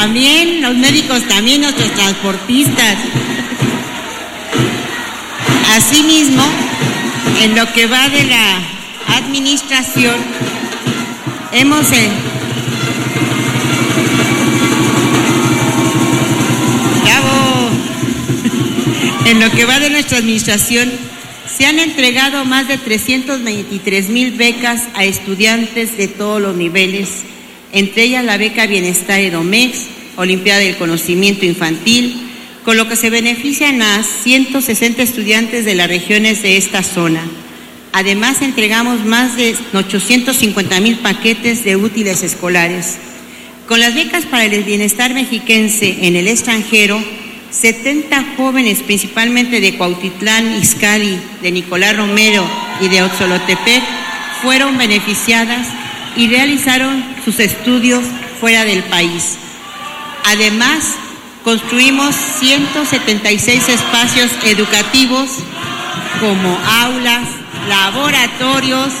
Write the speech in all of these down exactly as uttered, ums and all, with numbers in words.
También los médicos, también nuestros transportistas. Asimismo, en lo que va de la administración, hemos... Eh, bravo. En lo que va de nuestra administración, se han entregado más de trescientos veintitrés mil becas a estudiantes de todos los niveles, entre ellas la beca Bienestar Edomex, Olimpiada del Conocimiento Infantil, con lo que se benefician a ciento sesenta estudiantes de las regiones de esta zona. Además, entregamos más de ochocientos cincuenta mil paquetes de útiles escolares. Con las becas para el bienestar mexiquense en el extranjero, setenta jóvenes, principalmente de Cuautitlán, Izcalli, de Nicolás Romero y de Otzolotepec, fueron beneficiadas y realizaron sus estudios fuera del país. Además, construimos ciento setenta y seis espacios educativos como aulas, laboratorios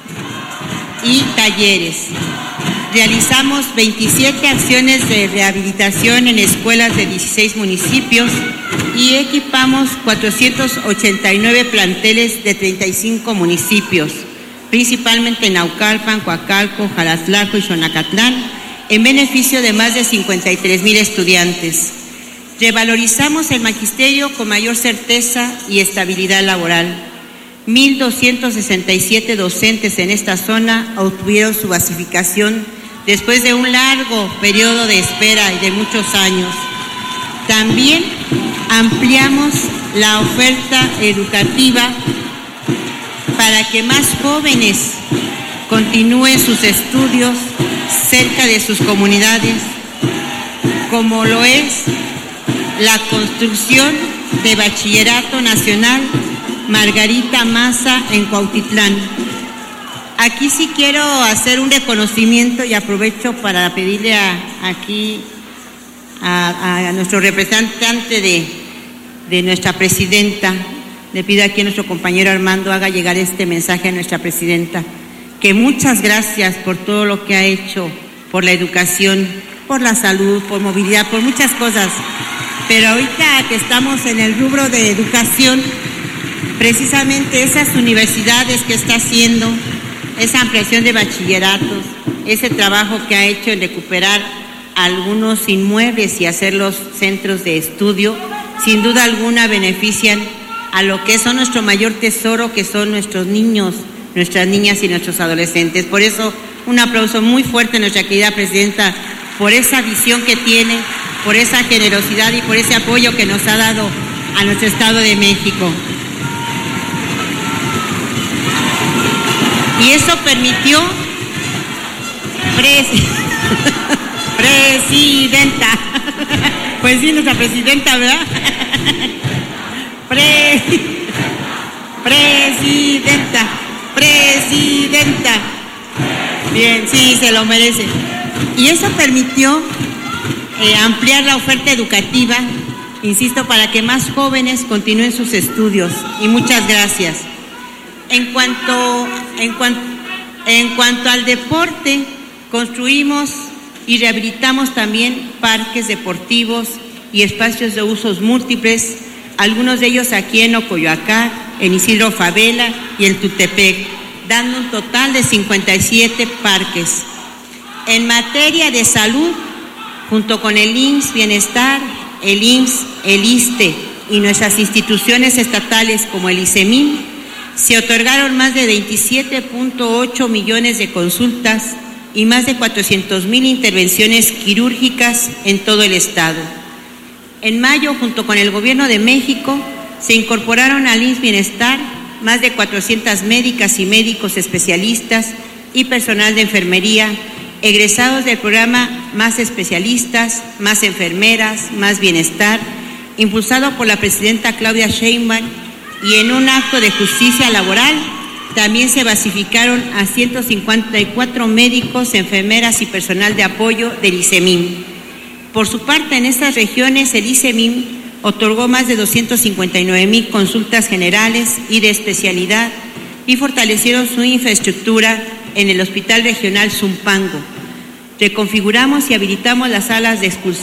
y talleres. Realizamos veintisiete acciones de rehabilitación en escuelas de dieciséis municipios y equipamos cuatrocientos ochenta y nueve planteles de treinta y cinco municipios, principalmente en Naucalpan, Coacalco, Jalazlaco y Xonacatlán, en beneficio de más de cincuenta y tres mil estudiantes. Revalorizamos el magisterio con mayor certeza y estabilidad laboral. mil doscientos sesenta y siete docentes en esta zona obtuvieron su basificación después de un largo periodo de espera y de muchos años. También ampliamos la oferta educativa para que más jóvenes continúen sus estudios cerca de sus comunidades, como lo es la construcción de Bachillerato Nacional Margarita Maza en Cuautitlán. Aquí sí quiero hacer un reconocimiento y aprovecho para pedirle a, aquí a, a nuestro representante de, de nuestra presidenta, le pido aquí a nuestro compañero Armando haga llegar este mensaje a nuestra presidenta, que muchas gracias por todo lo que ha hecho, por la educación, por la salud, por movilidad, por muchas cosas, pero ahorita que estamos en el rubro de educación, precisamente esas universidades que está haciendo, esa ampliación de bachilleratos, ese trabajo que ha hecho en recuperar algunos inmuebles y hacerlos centros de estudio, sin duda alguna benefician a lo que son nuestro mayor tesoro, que son nuestros niños, nuestras niñas y nuestros adolescentes. Por eso, un aplauso muy fuerte a nuestra querida presidenta por esa visión que tiene, por esa generosidad y por ese apoyo que nos ha dado a nuestro Estado de México. Y eso permitió, pres... presidenta, pues sí, nuestra presidenta, ¿verdad? Pre... Presidenta, presidenta. Bien, sí, se lo merece. Y eso permitió eh, ampliar la oferta educativa, insisto, para que más jóvenes continúen sus estudios. Y muchas gracias. En cuanto, en, cuan, en cuanto al deporte, construimos y rehabilitamos también parques deportivos y espacios de usos múltiples, algunos de ellos aquí en Ocoyoacán, en Isidro Favela y en Tutepec, dando un total de cincuenta y siete parques. En materia de salud, junto con el I M S S Bienestar, el I M S S, el ISSSTE y nuestras instituciones estatales como el ICEMIN, se otorgaron más de veintisiete punto ocho millones de consultas y más de cuatrocientas mil intervenciones quirúrgicas en todo el estado. En mayo, junto con el Gobierno de México, se incorporaron al I M S S Bienestar más de cuatrocientas médicas y médicos especialistas y personal de enfermería, egresados del programa Más Especialistas, Más Enfermeras, Más Bienestar, impulsado por la presidenta Claudia Sheinbaum, y en un acto de justicia laboral también se basificaron a ciento cincuenta y cuatro médicos, enfermeras y personal de apoyo del ICEMIN. Por su parte, en estas regiones el ICEMIN otorgó más de doscientas cincuenta y nueve mil consultas generales y de especialidad y fortalecieron su infraestructura en el Hospital Regional Zumpango. reconfiguramos y habilitamos las salas de expulsión